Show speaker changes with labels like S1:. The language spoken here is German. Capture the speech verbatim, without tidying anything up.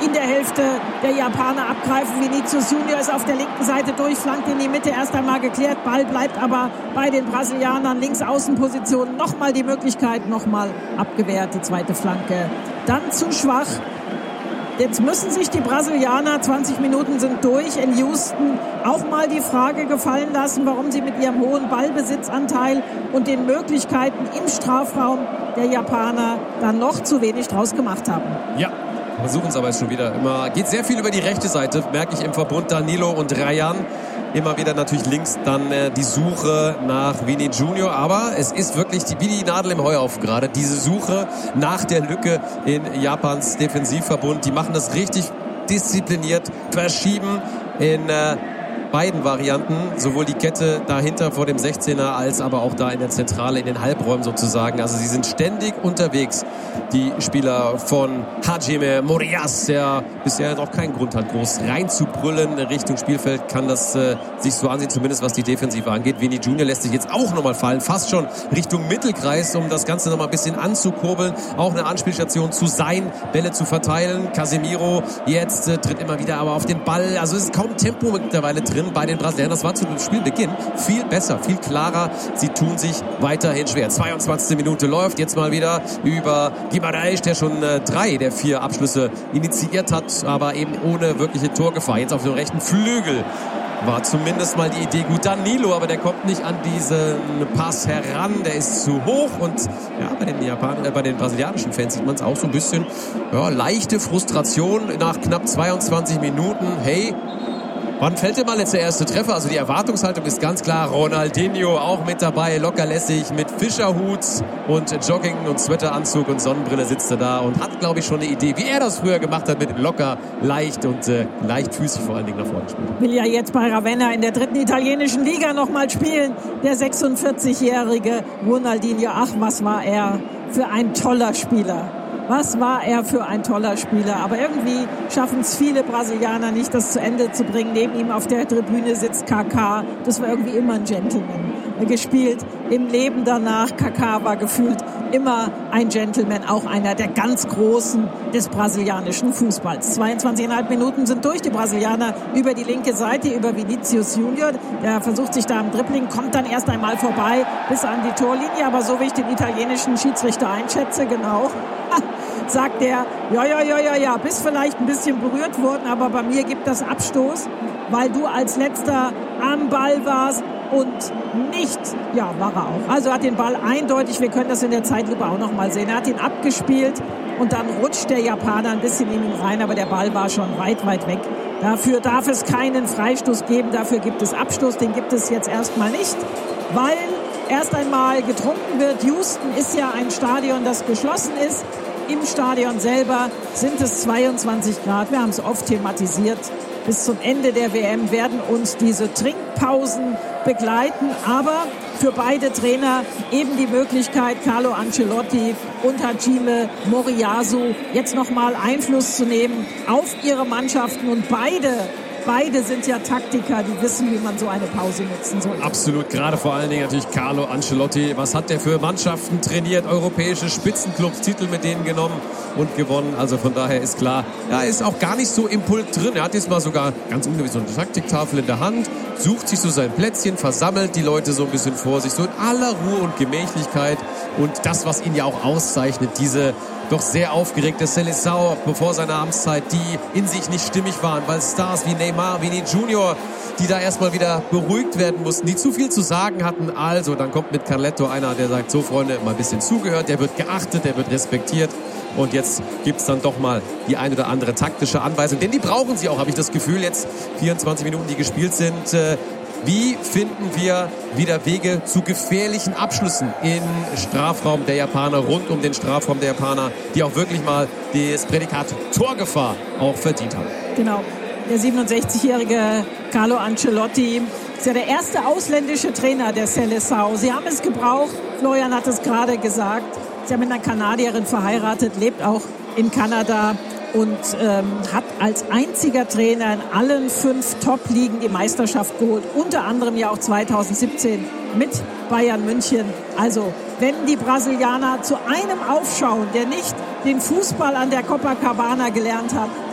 S1: in der Hälfte der Japaner abgreifen. Vinicius Junior ist auf der linken Seite durch, flankt in die Mitte, erst einmal geklärt. Ball bleibt aber bei den Brasilianern. Links-Außenposition, nochmal die Möglichkeit, nochmal abgewehrt, die zweite Flanke. Dann zu schwach. Jetzt müssen sich die Brasilianer, zwanzig Minuten sind durch, in Houston auch mal die Frage gefallen lassen, warum sie mit ihrem hohen Ballbesitzanteil und den Möglichkeiten im Strafraum der Japaner dann noch zu wenig draus gemacht haben.
S2: Ja, versuchen es aber jetzt schon wieder. Immer geht sehr viel über die rechte Seite, merke ich im Verbund Danilo und Rayan. Immer wieder natürlich links dann äh, die Suche nach Vini Junior. Aber es ist wirklich die, wie die Nadel im Heuhaufen gerade. Diese Suche nach der Lücke in Japans Defensivverbund. Die machen das richtig diszipliniert, verschieben in äh, beiden Varianten. Sowohl die Kette dahinter vor dem sechzehner als aber auch da in der Zentrale, in den Halbräumen sozusagen. Also sie sind ständig unterwegs, die Spieler von Hajime Morias, der bisher noch keinen Grund hat, groß reinzubrüllen Richtung Spielfeld, kann das äh, sich so ansehen, zumindest was die Defensive angeht. Vini Junior lässt sich jetzt auch nochmal fallen, fast schon Richtung Mittelkreis, um das Ganze nochmal ein bisschen anzukurbeln, auch eine Anspielstation zu sein, Bälle zu verteilen. Casemiro jetzt äh, tritt immer wieder aber auf den Ball, also es ist kaum Tempo mittlerweile drin bei den Brasilianern. Das war zu dem Spielbeginn viel besser, viel klarer. Sie tun sich weiterhin schwer. zweiundzwanzigste Minute läuft jetzt mal wieder über Guimarães, der schon äh, drei der vier Abschlüsse initiiert hat, aber eben ohne wirkliche Torgefahr. Jetzt auf dem rechten Flügel war zumindest mal die Idee gut. Danilo, aber der kommt nicht an diesen Pass heran. Der ist zu hoch und ja, bei den Japan- äh, bei den brasilianischen Fans sieht man es auch so ein bisschen. Ja, leichte Frustration nach knapp zweiundzwanzig Minuten. Hey, wann fällt dir mal jetzt der erste Treffer? Also die Erwartungshaltung ist ganz klar. Ronaldinho auch mit dabei, lockerlässig mit Fischerhut und Jogging und Sweateranzug und Sonnenbrille sitzt er da und hat, glaube ich, schon eine Idee, wie er das früher gemacht hat, mit locker, leicht und äh, leichtfüßig vor allen Dingen nach vorne spielen.
S1: Will ja jetzt bei Ravenna in der dritten italienischen Liga nochmal spielen. Der sechsundvierzigjährige Ronaldinho, ach, was war er für ein toller Spieler. Was war er für ein toller Spieler. Aber irgendwie schaffen es viele Brasilianer nicht, das zu Ende zu bringen. Neben ihm auf der Tribüne sitzt Kaká. Das war irgendwie immer ein Gentleman. Er gespielt im Leben danach. Kaká war gefühlt immer ein Gentleman, auch einer der ganz Großen des brasilianischen Fußballs. zweiundzwanzig Komma fünf Minuten sind durch. Die Brasilianer über die linke Seite, über Vinicius Junior. Der versucht sich da am Dribbling, kommt dann erst einmal vorbei bis an die Torlinie. Aber so wie ich den italienischen Schiedsrichter einschätze, genau, sagt er, ja, ja, ja, ja, ja, bist vielleicht ein bisschen berührt worden, aber bei mir gibt das Abstoß, weil du als Letzter am Ball warst und nicht, ja, war er auch. Also hat den Ball eindeutig, wir können das in der Zeitlupe auch noch mal sehen, er hat ihn abgespielt und dann rutscht der Japaner ein bisschen in ihn rein, aber der Ball war schon weit, weit weg. Dafür darf es keinen Freistoß geben, dafür gibt es Abstoß, den gibt es jetzt erstmal nicht, weil erst einmal getrunken wird. Houston ist ja ein Stadion, das geschlossen ist. Im Stadion selber sind es zweiundzwanzig Grad. Wir haben es oft thematisiert. Bis zum Ende der W M werden uns diese Trinkpausen begleiten. Aber für beide Trainer eben die Möglichkeit, Carlo Ancelotti und Hajime Moriyasu jetzt nochmal Einfluss zu nehmen auf ihre Mannschaften. Und beide Beide sind ja Taktiker, die wissen, wie man so eine Pause nutzen soll.
S2: Absolut, gerade vor allen Dingen natürlich Carlo Ancelotti. Was hat der für Mannschaften trainiert? Europäische Spitzenclubs, Titel mit denen genommen und gewonnen. Also von daher ist klar, er ist auch gar nicht so im Pult drin. Er hat jetzt mal sogar ganz ungewiss so eine Taktiktafel in der Hand, sucht sich so sein Plätzchen, versammelt die Leute so ein bisschen vor sich, so in aller Ruhe und Gemächlichkeit. Und das, was ihn ja auch auszeichnet, diese doch sehr aufgeregte Seleção bevor seiner Amtszeit, die in sich nicht stimmig waren, weil Stars wie Neymar, Vini Junior, die da erstmal wieder beruhigt werden mussten, die zu viel zu sagen hatten. Also dann kommt mit Carletto einer, der sagt, so Freunde, mal ein bisschen zugehört, der wird geachtet, der wird respektiert. Und jetzt gibt's dann doch mal die ein oder andere taktische Anweisung, denn die brauchen sie auch, habe ich das Gefühl, jetzt vierundzwanzig Minuten, die gespielt sind. Wie finden wir wieder Wege zu gefährlichen Abschlüssen im Strafraum der Japaner, rund um den Strafraum der Japaner, die auch wirklich mal das Prädikat Torgefahr auch verdient haben?
S1: Genau. Der siebenundsechzigjährige Carlo Ancelotti ist ja der erste ausländische Trainer der Seleção. Sie haben es gebraucht, Florian hat es gerade gesagt. Sie haben mit einer Kanadierin verheiratet, lebt auch in Kanada und ähm, hat als einziger Trainer in allen fünf Top-Ligen die Meisterschaft geholt. Unter anderem ja auch zweitausendsiebzehn mit Bayern München. Also wenn die Brasilianer zu einem aufschauen, der nicht den Fußball an der Copacabana gelernt hat,